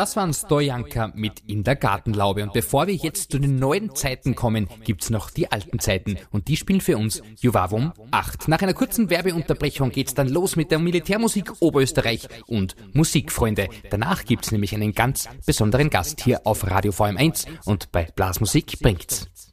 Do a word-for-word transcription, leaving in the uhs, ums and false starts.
Das waren Stojanka mit In der Gartenlaube. Und bevor wir jetzt zu den neuen Zeiten kommen, gibt's noch die alten Zeiten. Und die spielen für uns Juvavum acht. Nach einer kurzen Werbeunterbrechung geht's dann los mit der Militärmusik Oberösterreich und Musikfreunde. Danach gibt's nämlich einen ganz besonderen Gast hier auf Radio V M eins und bei Blasmusik bringt's.